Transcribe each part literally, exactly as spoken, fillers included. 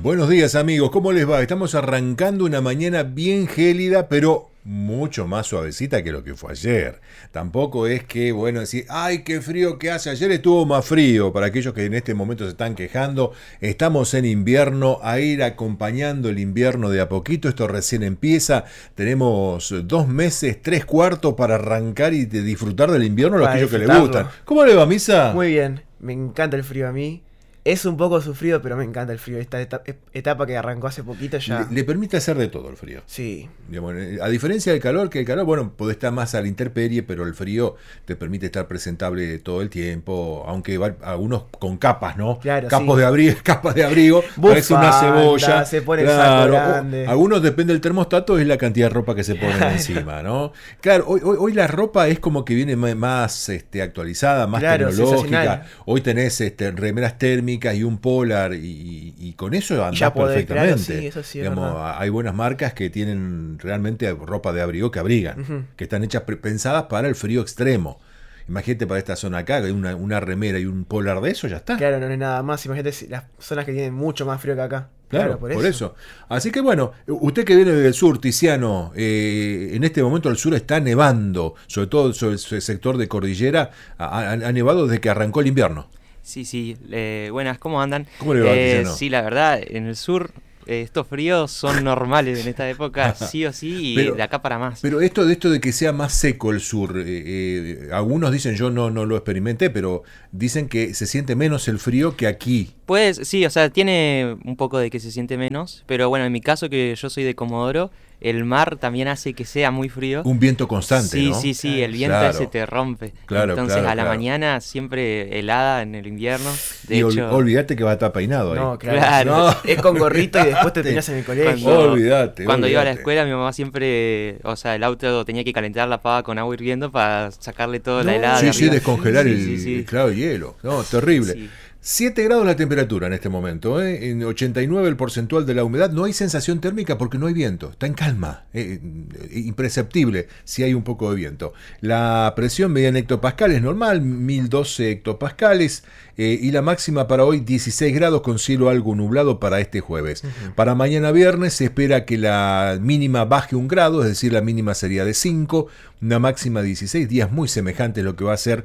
Buenos días amigos, ¿cómo les va? Estamos arrancando una mañana bien gélida, pero mucho más suavecita que lo que fue ayer. Tampoco es que, bueno, decir, ¡ay, qué frío que hace! Ayer estuvo más frío. Para aquellos que en este momento se están quejando, estamos en invierno, a ir acompañando el invierno de a poquito. Esto recién empieza. Tenemos dos meses, tres cuartos para arrancar y de disfrutar del invierno a aquellos que les gustan. ¿Cómo le va, Misa? Muy bien, me encanta el frío a mí. Es un poco sufrido, pero me encanta el frío. Esta etapa que arrancó hace poquito ya... Le, le permite hacer de todo el frío. Sí. Digamos, a diferencia del calor, que el calor, bueno, podés estar más a la intemperie, pero el frío te permite estar presentable todo el tiempo, aunque va, algunos con capas, ¿no? Claro, Capos sí. de abrigo, capas de abrigo, parece una cebolla. Se pone claro, el saco grande. O, algunos, depende del termostato, es la cantidad de ropa que se ponen encima, ¿no? Claro, hoy, hoy, hoy la ropa es como que viene más este, actualizada, más claro, tecnológica. Hoy tenés este, remeras térmicas y un polar y, y con eso andás ya podés, perfectamente. Claro, sí, eso sí, Digamos, hay buenas marcas que tienen realmente ropa de abrigo que abrigan, uh-huh. que están hechas pensadas para el frío extremo. Imagínate para esta zona acá, una, una remera y un polar de eso, ya está. Claro, no es nada más. Imagínate las zonas que tienen mucho más frío que acá. Claro, claro por, por eso. eso. Así que bueno, usted que viene del sur, Tiziano, eh, en este momento el sur está nevando, sobre todo sobre el sector de cordillera, ha, ha nevado desde que arrancó el invierno. Sí, sí. Eh, buenas, ¿cómo andan? ¿Cómo le va, eh, Tiziano? Sí, la verdad, en el sur eh, estos fríos son normales en esta época, sí o sí, y pero, de acá para más. Pero esto de esto de que sea más seco el sur, eh, eh, algunos dicen, yo no, no lo experimenté, pero dicen que se siente menos el frío que aquí. Pues sí, o sea, tiene un poco de que se siente menos, pero bueno, en mi caso que yo soy de Comodoro, el mar también hace que sea muy frío. Un viento constante, sí, ¿no? Sí, sí, sí, el viento claro. ese te rompe. Claro, Entonces claro, a la claro. mañana siempre helada en el invierno. De y hecho, ol- olvídate que va a estar peinado ahí. No, claro. claro. No. Es con gorrito y después te tenías en el colegio. Cuando, olvídate. Cuando olvídate. iba a la escuela mi mamá siempre, o sea, el auto tenía que calentar la pava con agua hirviendo para sacarle toda No. la helada. Sí, de sí, arriba. descongelar Sí, el, sí, sí. el claro hielo. No, terrible. Sí. siete grados la temperatura en este momento, ¿eh? En ochenta y nueve el porcentual de la humedad. No hay sensación térmica porque no hay viento. Está en calma. Eh, imperceptible si hay un poco de viento. La presión medida en hectopascales normal, mil doce hectopascales. Eh, y la máxima para hoy dieciséis grados con cielo algo nublado para este jueves. Uh-huh. Para mañana viernes se espera que la mínima baje un grado, es decir, la mínima sería de cinco, una máxima de dieciséis, días muy semejantes a lo que va a ser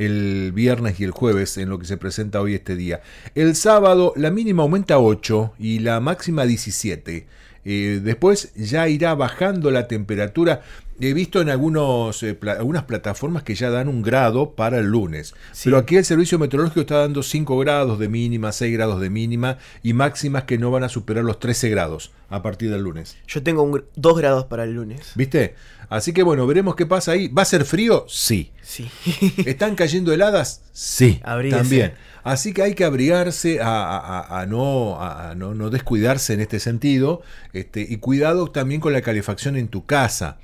el viernes y el jueves en lo que se presenta hoy este día. El sábado la mínima aumenta a ocho y la máxima a diecisiete. Eh, después ya irá bajando la temperatura. He visto en algunos, eh, pla- algunas plataformas que ya dan un grado para el lunes. Sí. Pero aquí el servicio meteorológico está dando cinco grados de mínima, seis grados de mínima y máximas que no van a superar los trece grados a partir del lunes. Yo tengo un, dos grados para el lunes. ¿Viste? Así que bueno, veremos qué pasa ahí. ¿Va a ser frío? Sí. Sí. ¿Están cayendo heladas? Sí. Abríguese. También. Así que hay que abrigarse a, a, a, no, a no, no descuidarse en este sentido. Este, y cuidado también con la calefacción en tu casa.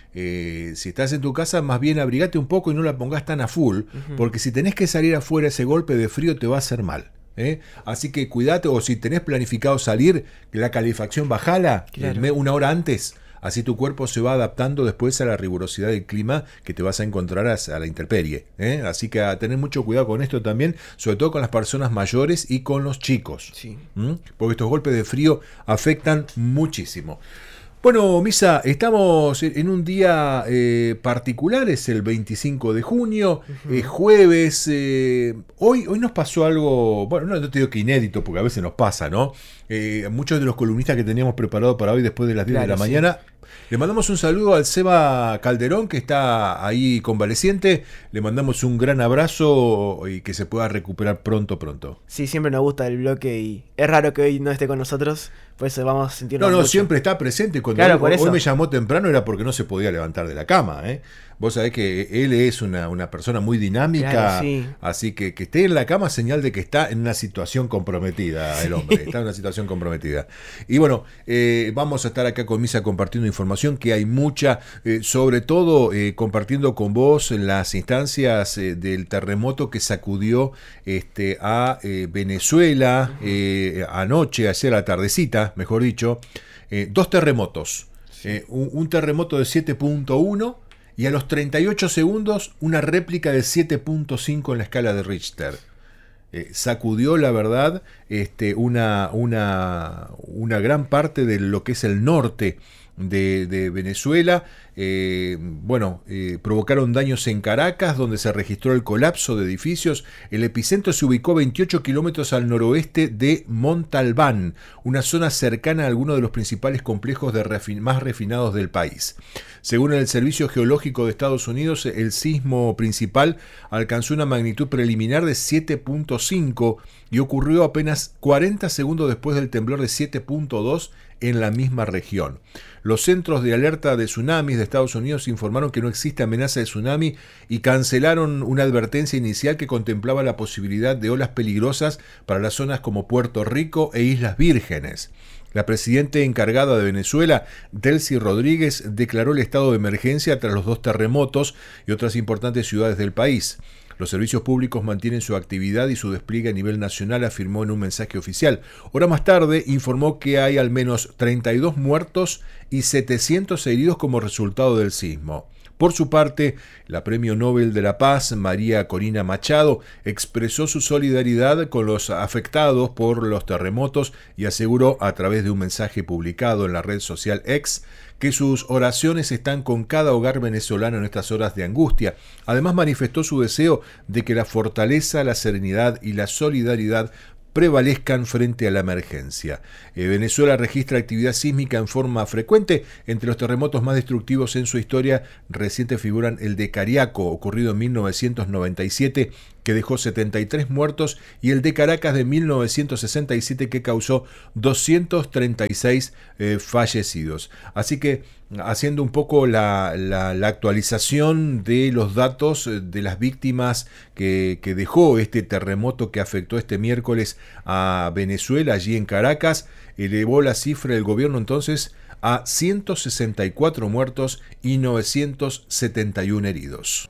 Eh, si estás en tu casa, más bien abrigate un poco y no la pongas tan a full, uh-huh. porque si tenés que salir afuera, ese golpe de frío te va a hacer mal. ¿eh? Así que cuidate, o si tenés planificado salir, la calefacción bajala claro. eh, una hora antes. Así tu cuerpo se va adaptando después a la rigurosidad del clima que te vas a encontrar a, a la intemperie. ¿eh? Así que a tener mucho cuidado con esto también, sobre todo con las personas mayores y con los chicos. Sí. ¿Mm? Porque estos golpes de frío afectan muchísimo. Bueno, Misa, estamos en un día eh, particular, es el veinticinco de junio, uh-huh. eh, jueves. Eh, hoy, hoy nos pasó algo, bueno, no te digo que inédito, porque a veces nos pasa, ¿no? Eh, muchos de los columnistas que teníamos preparados para hoy después de las diez claro, de la sí. mañana, le mandamos un saludo al Seba Calderón, que está ahí convaleciente. Le mandamos un gran abrazo y que se pueda recuperar pronto, pronto. Sí, siempre nos gusta el bloque y es raro que hoy no esté con nosotros, por eso vamos a sentirnos No, no, mucho. siempre está presente. Cuando claro, hoy, por eso. hoy me llamó temprano era porque no se podía levantar de la cama, ¿eh? Vos sabés que él es una, una persona muy dinámica, claro, sí. así que que esté en la cama señal de que está en una situación comprometida el hombre, está en una situación comprometida. Y bueno, eh, vamos a estar acá con Misa compartiendo información, que hay mucha, eh, sobre todo eh, compartiendo con vos las instancias eh, del terremoto que sacudió este, a eh, Venezuela eh, anoche, ayer a la tardecita, mejor dicho, eh, dos terremotos, sí. eh, un, un terremoto de siete punto uno y a los treinta y ocho segundos una réplica de siete punto cinco en la escala de Richter. eh, sacudió, la verdad, este, una, una, una gran parte de lo que es el norte de, de Venezuela. Eh, bueno, eh, provocaron daños en Caracas, donde se registró el colapso de edificios. El epicentro se ubicó veintiocho kilómetros al noroeste de Montalbán, una zona cercana a algunos de los principales complejos de refin- más refinados del país. Según el Servicio Geológico de Estados Unidos, el sismo principal alcanzó una magnitud preliminar de siete punto cinco y ocurrió apenas cuarenta segundos después del temblor de siete punto dos en la misma región. Los centros de alerta de tsunamis de Estados Unidos informaron que no existe amenaza de tsunami y cancelaron una advertencia inicial que contemplaba la posibilidad de olas peligrosas para las zonas como Puerto Rico e Islas Vírgenes. La presidenta encargada de Venezuela, Delcy Rodríguez, declaró el estado de emergencia tras los dos terremotos y otras importantes ciudades del país. Los servicios públicos mantienen su actividad y su despliegue a nivel nacional, afirmó en un mensaje oficial. Hora más tarde informó que hay al menos treinta y dos muertos y setecientos heridos como resultado del sismo. Por su parte, la Premio Nobel de la Paz, María Corina Machado, expresó su solidaridad con los afectados por los terremotos y aseguró a través de un mensaje publicado en la red social X que sus oraciones están con cada hogar venezolano en estas horas de angustia. Además, manifestó su deseo de que la fortaleza, la serenidad y la solidaridad prevalezcan frente a la emergencia. Eh, Venezuela registra actividad sísmica en forma frecuente. Entre los terremotos más destructivos en su historia reciente figuran el de Cariaco, ocurrido en mil novecientos noventa y siete, que dejó setenta y tres muertos, y el de Caracas de mil novecientos sesenta y siete, que causó doscientos treinta y seis eh, fallecidos. Así que, haciendo un poco la, la, la actualización de los datos de las víctimas que, que dejó este terremoto que afectó este miércoles a Venezuela, allí en Caracas, elevó la cifra del gobierno entonces a ciento sesenta y cuatro muertos y novecientos setenta y uno heridos.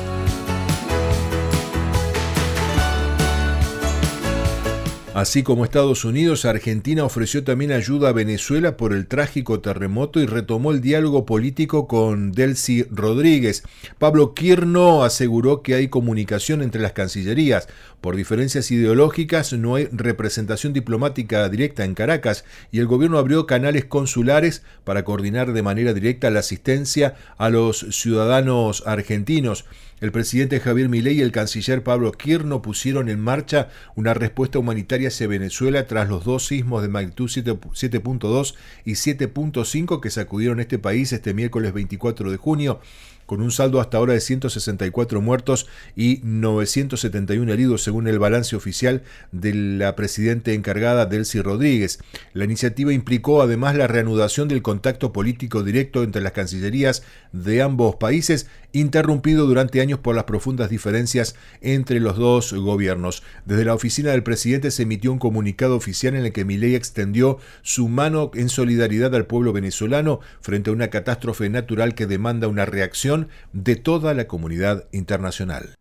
Así como Estados Unidos, Argentina ofreció también ayuda a Venezuela por el trágico terremoto y retomó el diálogo político con Delcy Rodríguez. Pablo Quirno aseguró que hay comunicación entre las cancillerías. Por diferencias ideológicas no hay representación diplomática directa en Caracas y el gobierno abrió canales consulares para coordinar de manera directa la asistencia a los ciudadanos argentinos. El presidente Javier Milei y el canciller Pablo Quirno pusieron en marcha una respuesta humanitaria hacia Venezuela tras los dos sismos de magnitud siete punto dos y siete punto cinco que sacudieron este país este miércoles veinticuatro de junio, con un saldo hasta ahora de ciento sesenta y cuatro muertos y novecientos setenta y uno heridos, según el balance oficial de la presidenta encargada Delcy Rodríguez. La iniciativa implicó además la reanudación del contacto político directo entre las cancillerías de ambos países, interrumpido durante años por las profundas diferencias entre los dos gobiernos. Desde la oficina del presidente se emitió un comunicado oficial en el que Milei extendió su mano en solidaridad al pueblo venezolano frente a una catástrofe natural que demanda una reacción de toda la comunidad internacional.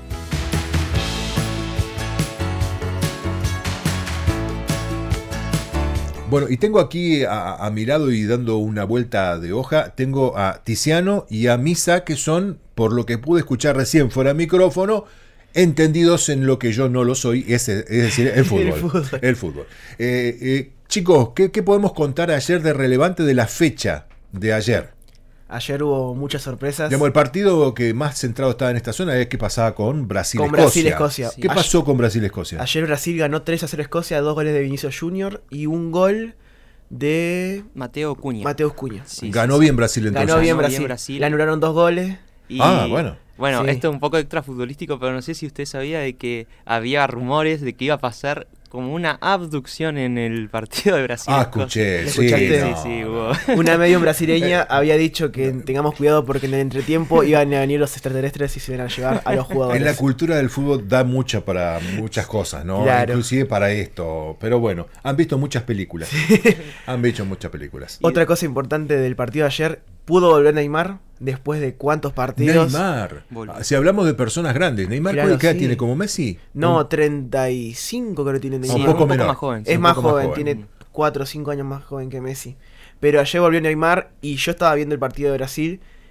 Bueno, y tengo aquí a, a mi lado y dando una vuelta de hoja, tengo a Tiziano y a Misa, que son, por lo que pude escuchar recién fuera de micrófono, entendidos en lo que yo no lo soy, es, es decir, el fútbol. el fútbol. El fútbol. Eh, eh, chicos, ¿qué, ¿qué podemos contar ayer de relevante de la fecha de ayer? Ayer hubo muchas sorpresas. Digamos, el partido que más centrado estaba en esta zona es qué pasaba con Brasil-Escocia. Con Brasil-Escocia. Sí. ¿Qué pasó con Brasil-Escocia? Ayer Brasil ganó tres a cero a Escocia, dos goles de Vinicius Junior y un gol de Mateo Cunha. Mateus Cunha. Sí, ganó sí, bien sí. Brasil entonces. Ganó bien ganó Brasil. Bien Brasil. Le anularon dos goles. Y, ah, bueno. Bueno, sí. Esto es un poco extra futbolístico, pero no sé si usted sabía de que había rumores de que iba a pasar como una abducción en el partido de Brasil. Ah, escuché, sí, ¿Escuchaste? sí, no. sí, hubo. Una medium brasileña había dicho que tengamos cuidado porque en el entretiempo iban a venir los extraterrestres y se iban a llevar a los jugadores. En la cultura del fútbol da mucha para muchas cosas, ¿no? Claro. Inclusive para esto. Pero bueno, han visto muchas películas. Sí. Han visto muchas películas. Otra cosa importante del partido de ayer, pudo volver Neymar después de cuántos partidos. Neymar. Volvió. Si hablamos de personas grandes, ¿Neymar Claro, qué edad sí. tiene? ¿Como Messi? No, Un- treinta y cinco creo que tiene un Sí, Neymar. un poco poco menor. más joven. Es un más poco joven, tiene cuatro o cinco años más joven que Messi. Pero ayer volvió Neymar y yo estaba viendo el partido de Brasil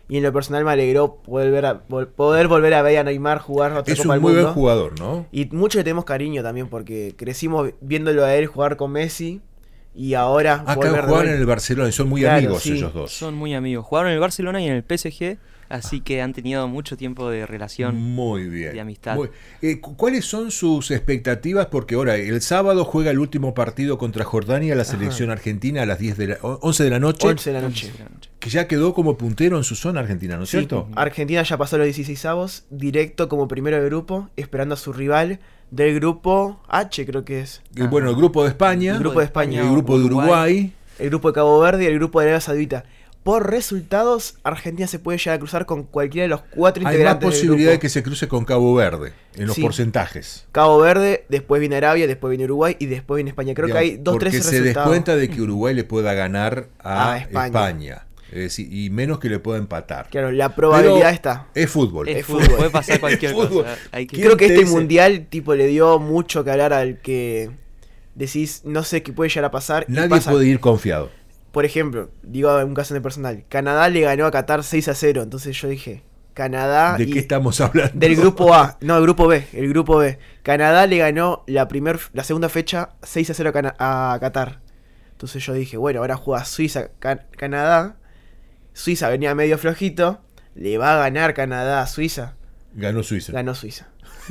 Y en lo personal me alegró volver a, vol- poder volver a ver a Neymar jugar otra Es Copa un del muy Mundo. buen jugador, ¿no? Y mucho le tenemos cariño también porque crecimos viéndolo a él jugar con Messi y ahora Acá volver de jugaban en vuelta. el Barcelona y son muy Claro, amigos sí. ellos dos. Son muy amigos. Jugaron en el Barcelona y en el P S G, así que han tenido mucho tiempo de relación. Muy bien. de amistad. Muy- eh, cu- ¿Cuáles son sus expectativas? Porque ahora el sábado juega el último partido contra Jordania, la selección argentina a las diez de la, o- once de la noche, once de la noche. once de la noche. que ya quedó como puntero en su zona argentina, ¿no es Sí, cierto? Argentina ya pasó los dieciseisavos, directo como primero de grupo, esperando a su rival del grupo H, creo que es. Eh, bueno, el grupo de España, El grupo de España, el grupo de Uruguay. El grupo de Cabo Verde y el grupo de Arabia Saudita. Por resultados, Argentina se puede llegar a cruzar con cualquiera de los cuatro Hay más integrantes del posibilidad de grupo. que se cruce con Cabo Verde en los Sí. porcentajes. Cabo Verde, después viene Arabia, después viene Uruguay y después viene España. Creo Digamos, que hay dos, porque tres se resultados. descuenta de que Uruguay le pueda ganar a A España. España. Es decir, y menos que le pueda empatar. Claro, la probabilidad Pero está. Es fútbol. Es Es fútbol, fútbol. puede pasar cualquier Es fútbol. cosa. Hay que... ¿Quién Creo que te este dice? mundial tipo le dio mucho que hablar al que decís, no sé qué puede llegar a pasar. y Nadie pasa. puede ir confiado. Por ejemplo, digo en un caso de personal, Canadá le ganó a Qatar seis a cero, entonces yo dije, Canadá ¿De y- qué estamos hablando? del grupo A, no, el grupo B, el grupo B. Canadá le ganó la primer, la segunda fecha seis a cero a, Cana- a Qatar. Entonces yo dije, bueno, ahora juega Suiza, Ca- Canadá. Suiza venía medio flojito, le va a ganar Canadá a Suiza. Ganó Suiza. Ganó Suiza.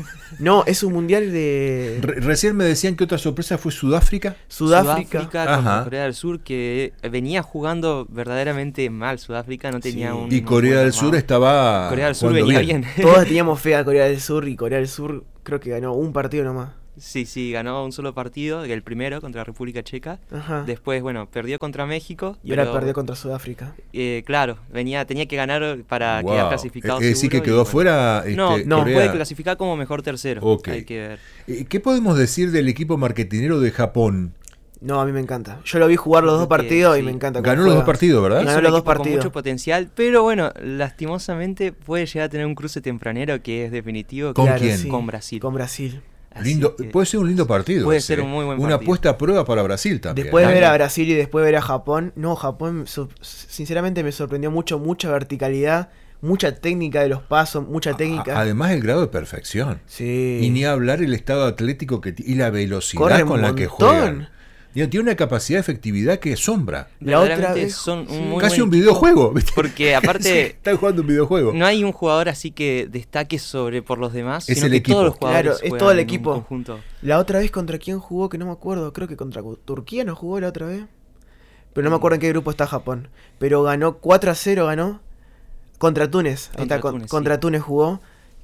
No, es un mundial de Re- recién me decían que otra sorpresa fue Sudáfrica. Sudáfrica. contra Ajá. Corea del Sur, que venía jugando verdaderamente mal. Sudáfrica no tenía Sí. un. Y Corea un del buen Sur armado. estaba Corea del Sur jugando venía bien. Todos teníamos fe a Corea del Sur y Corea del Sur creo que ganó un partido nomás. Sí, sí, ganó un solo partido, el primero contra República Checa. Ajá. Después, bueno, perdió contra México. Y ahora pero, perdió contra Sudáfrica. eh, claro, venía, tenía que ganar para Wow. quedar clasificado. Es decir, que seguro, y quedó bueno. fuera. Este, No, no, Corea. puede clasificar como mejor tercero. Ok. Hay que ver. Eh, ¿Qué podemos decir del equipo marketinero de Japón? No, a mí me encanta. Yo lo vi jugar los dos Creo que partidos y sí. me encanta. cómo Ganó los juega. dos partidos, ¿verdad? Ganó Es un los dos equipo con partidos. mucho potencial, pero bueno, lastimosamente puede llegar a tener un cruce tempranero que es definitivo. ¿Con que- quién? Con Brasil. Con Brasil. Así Lindo, que- puede ser un lindo partido. Puede ese, ser ¿eh? un muy buen Una partido. apuesta a prueba para Brasil también. Después de ¿eh? ver a Brasil y después de ver a Japón. No, Japón so- sinceramente me sorprendió mucho. Mucha verticalidad, mucha técnica de los pasos, mucha técnica. A- Además, el grado de perfección. Sí. Y ni hablar el estado atlético que ti- y la velocidad Corre un con la que montón. juegan. Tiene tiene una capacidad de efectividad que asombra. La otra Verdaderamente vez- son sí. un muy Casi buen un equipo, videojuego. ¿viste? Porque Sí, aparte están jugando un videojuego. no hay un jugador así que destaque sobre por los demás, Es sino el que equipo. todos los jugadores Claro, es juegan todo el en un equipo. conjunto. La otra vez contra quién jugó, que no me acuerdo. Creo que contra Turquía no jugó la otra vez. Pero no me acuerdo en qué grupo está Japón. Pero ganó cuatro a cero, ganó. Contra Túnez. Ahí Contra está, con- Túnez, contra sí. Túnez jugó.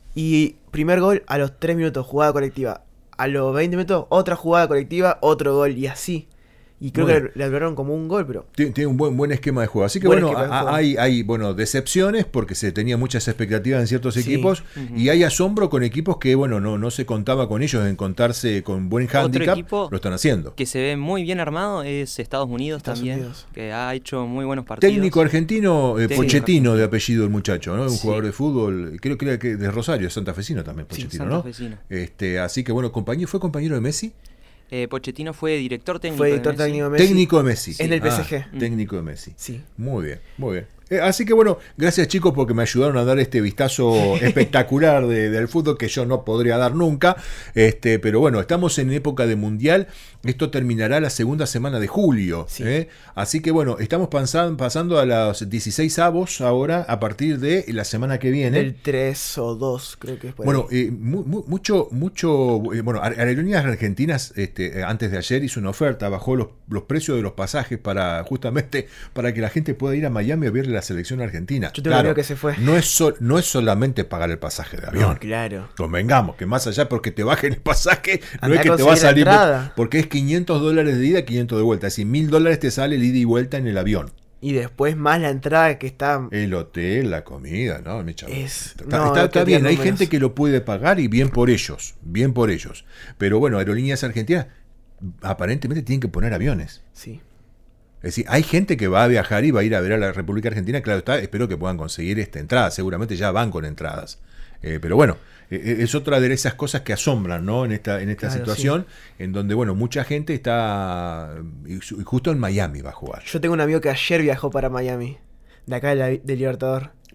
Y primer gol a los tres minutos, jugada colectiva. A los veinte minutos, otra jugada colectiva, otro gol. Y así. Y creo Muy que bien. le lograron como un gol, pero. Tiene, tiene un buen, buen esquema de juego. Así que Buen bueno, esquema de a- juego. hay, hay bueno, decepciones porque se tenía muchas expectativas en ciertos Sí. equipos. Ujú. Y hay asombro con equipos que, bueno, no, no se contaba con ellos en contarse con buen Otro handicap. equipo Lo están haciendo. Que se ve muy bien armado es Estados Unidos Estados también, Unidos. que ha hecho muy buenos partidos. Técnico argentino, eh, Técnico Pochettino de apellido el muchacho, ¿no? Un Sí. jugador de fútbol, creo que era que de Rosario, santafesino también, Sí, Pochettino, ¿no? santafesino. Este, así que bueno, compañero, ¿fue compañero de Messi? Eh, Pochettino fue director técnico. Fue de director Messi. técnico de Messi. Técnico de Messi. En el Ah, P S G. técnico de Messi. Sí. Muy bien, muy bien. Eh, así que bueno, gracias chicos porque me ayudaron a dar este vistazo espectacular de- del fútbol que yo no podría dar nunca. Este, pero bueno, estamos en época de mundial. Esto terminará la segunda semana de julio. Sí. ¿eh? Así que bueno, estamos pasan- pasando a los dieciséis avos ahora a partir de la semana que viene. Del tres o dos, creo que es por Bueno, ahí. eh, mu- mu- mucho, mucho, eh, bueno, Aer- Aerolíneas Argentinas, este, eh, antes de ayer hizo una oferta, bajó los, los precios de los pasajes para, justamente, para que la gente pueda ir a Miami a ver la selección argentina. Yo tengo un amigo que se fue. No es, sol- no es solamente pagar el pasaje de avión. No, claro. Convengamos que más allá porque te bajen el pasaje, no Andá es que a te va a conseguir la salir, entrada. porque es quinientos dólares de ida, quinientos de vuelta. Es decir, mil dólares te sale el ida y vuelta en el avión. Y después más la entrada que está. El hotel, la comida, ¿no? Mi chavo. Es- Está, no, está- no está te bien, digo hay números. gente que lo puede pagar y bien por ellos, bien por ellos. Pero bueno, Aerolíneas Argentinas aparentemente tienen que poner aviones. Sí. Es decir, hay gente que va a viajar y va a ir a ver a la República Argentina, claro está, espero que puedan conseguir esta entrada, seguramente ya van con entradas. Eh, pero bueno, eh, es otra de esas cosas que asombran, ¿no? En esta, en esta Claro, situación, en donde, bueno, mucha gente está, y su- y justo en Miami va a jugar. Yo tengo un amigo que ayer viajó para Miami. De acá de, la, de Libertador.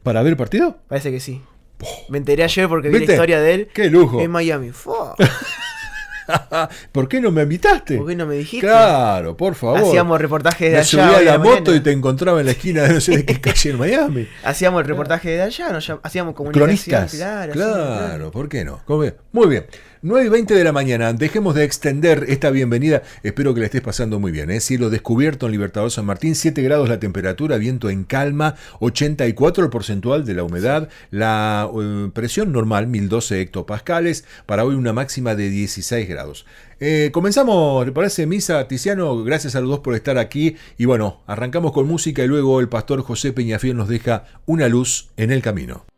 ¿Para ver el partido? Parece que sí. Me enteré ayer porque vi ¿Viste? la historia de él ¡Qué lujo! en Miami. Fua. ¿Por qué no me invitaste? ¿Por qué no me dijiste? Claro, por favor. Hacíamos reportajes de me allá. subía a hoy la de moto mañana. y te encontraba en la esquina de no sé de qué calle en Miami. Hacíamos el reportaje de allá, nos llam- hacíamos comunicación. Cronistas. Claro, Claro, sí, claro. ¿por qué no? ¿Cómo ve? Muy bien. nueve y veinte de la mañana. Dejemos de extender esta bienvenida. Espero que la estés pasando muy bien. ¿eh? Cielo descubierto en Libertador San Martín. siete grados la temperatura. Viento en calma. ochenta y cuatro el porcentual de la humedad. La uh, presión normal, mil doce hectopascales. Para hoy una máxima de dieciséis grados. Eh, comenzamos, ¿te parece, Misa, Tiziano? Gracias a los dos por estar aquí. Y bueno, arrancamos con música y luego el pastor José Peñafiel nos deja una luz en el camino.